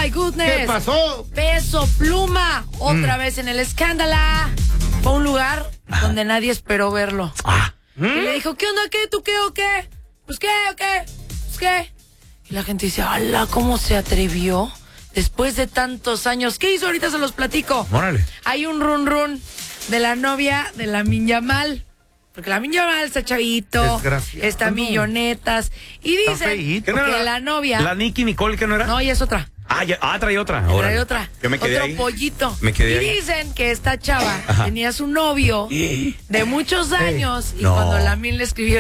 my goodness. ¿Qué pasó? Peso Pluma, otra vez en el escándalo. Fue a un lugar donde nadie esperó verlo. Y le dijo, ¿qué onda? ¿Qué? ¿Tú qué o qué? Pues qué o qué. Pues qué. Y la gente dice, ¡hala! ¿Cómo se atrevió? Después de tantos años. ¿Qué hizo? Ahorita se los platico. Órale. Hay un run de la novia de Lamine Yamal. Porque Lamine Yamal está chavito, está millonetas. Y dicen que la novia... ¿La Nicki Nicole que no era? No, ella es otra. Trae otra. Trae otra. Yo me quedé otro ahí. pollito. Me quedé y ahí. dicen que esta chava tenía su novio de muchos años y cuando Lamine le escribió